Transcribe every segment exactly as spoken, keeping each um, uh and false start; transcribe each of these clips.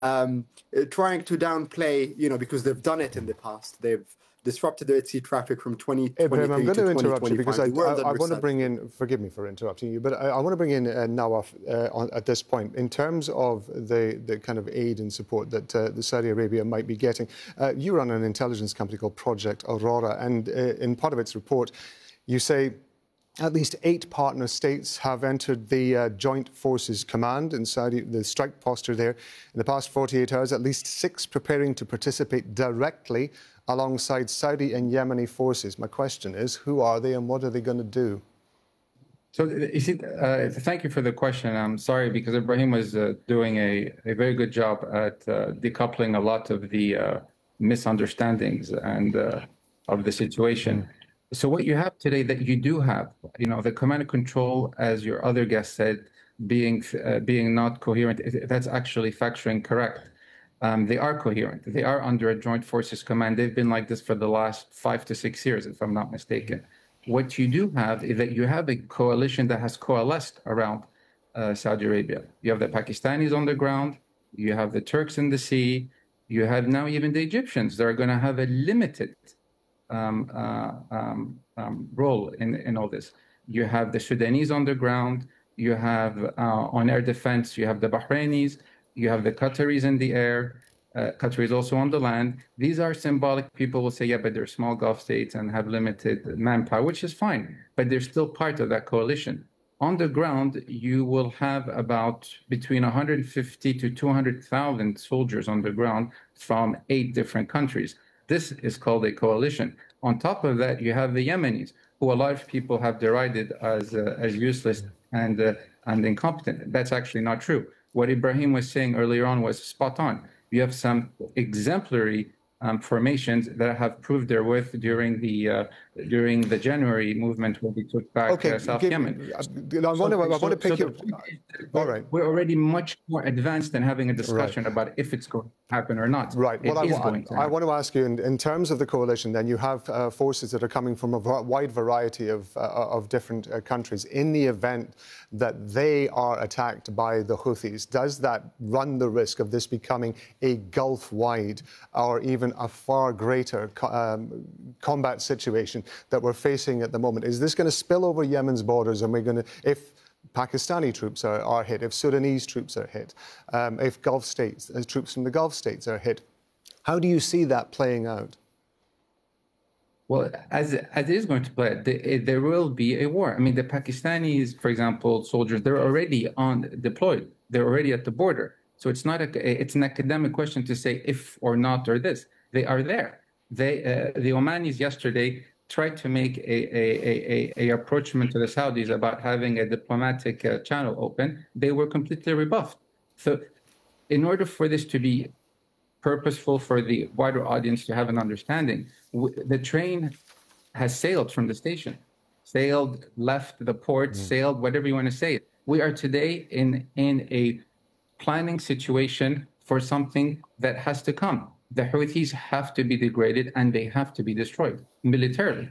um, trying to downplay, you know, because they've done it in the past. They've disrupted the Red Sea traffic from twenty twenty-three Ibrahim, I'm going to to interrupt you because I, I, I want to research. bring in, forgive me for interrupting you, but I, I want to bring in uh, Nawaf uh, on, at this point. In terms of the, the kind of aid and support that uh, the Saudi Arabia might be getting, uh, you run an intelligence company called Project Aurora, and uh, in part of its report, you say at least eight partner states have entered the uh, Joint Forces Command in Saudi, the strike posture there. In the past forty-eight hours, at least six preparing to participate directly alongside Saudi and Yemeni forces. My question is, who are they and what are they going to do? So, you see, uh, thank you for the question. I'm sorry, because Ibrahim was uh, doing a, a very good job at uh, decoupling a lot of the uh, misunderstandings and uh, of the situation. So what you have today that you do have, you know, the command and control, as your other guest said, being uh, being not coherent, that's actually factually correct. Um, they are coherent. They are under a joint forces command. They've been like this for the last five to six years, if I'm not mistaken. What you do have is that you have a coalition that has coalesced around uh, Saudi Arabia. You have the Pakistanis on the ground. You have the Turks in the sea. You have now even the Egyptians that are going to have a limited um, uh, um, um, role in, in all this. You have the Sudanese on the ground. You have uh, on air defense, you have the Bahrainis. You have the Qataris in the air. Uh, Qatar is also on the land. These are symbolic. People will say, yeah, but they're small Gulf states and have limited manpower, which is fine, but they're still part of that coalition. On the ground, you will have about between one hundred fifty to two hundred thousand soldiers on the ground from eight different countries. This is called a coalition. On top of that, you have the Yemenis, who a lot of people have derided as, uh, as useless and, uh, and incompetent. That's actually not true. What Ibrahim was saying earlier on was spot on. You have some exemplary um, formations that have proved their worth during the uh, during the January movement when we took back okay, uh, South give, Yemen. I, I want to I want to pick so you. All right, we're already much more advanced than having a discussion right. about if it's going to happen or not. Right. Well, it I, is I, going to I want to ask you, in, in terms of the coalition, then you have uh, forces that are coming from a wide variety of uh, of different uh, countries. In the event that they are attacked by the Houthis, does that run the risk of this becoming a Gulf-wide or even a far greater co um, combat situation that we're facing at the moment? Is this going to spill over Yemen's borders, and we're going to, if Pakistani troops are, are hit, if Sudanese troops are hit, um, if Gulf states, as troops from the Gulf states are hit, how do you see that playing out? Well, as, as it is going to play, the, there will be a war. I mean, the Pakistanis, for example, soldiers, they're already on deployed. They're already at the border. So it's not a, it's an academic question to say if or not or this. They are there. They, uh, the Omanis yesterday tried to make a, a, a, a approachment to the Saudis about having a diplomatic uh, channel open. They were completely rebuffed. So in order for this to be purposeful for the wider audience to have an understanding, the train has sailed from the station, sailed, left the port, mm. sailed, whatever you want to say. We are today in, in a planning situation for something that has to come. The Houthis have to be degraded and they have to be destroyed militarily.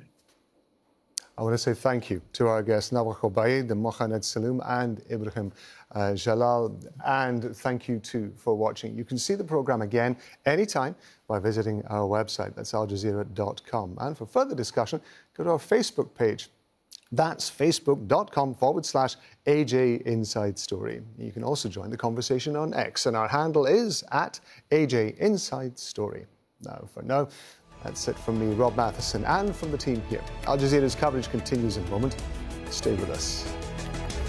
I want to say thank you to our guests, Nawaf Obaid, Mokhaned Saloom, and Ibrahim uh, Jalal. And thank you, too, for watching. You can see the programme again anytime by visiting our website. That's al jazeera dot com. And for further discussion, go to our Facebook page. That's facebook.com forward slash AJ Inside Story. You can also join the conversation on X, and our handle is at A J Inside Story. Now, for now, that's it from me, Rob Matheson, and from the team here. Al Jazeera's coverage continues in a moment. Stay with us.